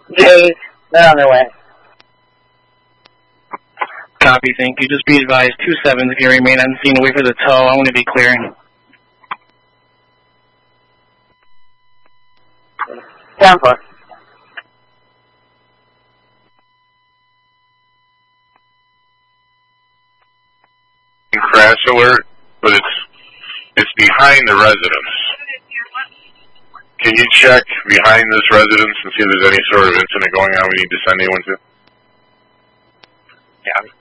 Jay, they're on their way. Copy, thank you. Just be advised, 2-7, if you remain on scene, wait for the tow. I want to be clearing. Down 4. Crash alert, but it's behind the residence. Can you check behind this residence and see if there's any sort of incident going on we need to send anyone to? Yeah.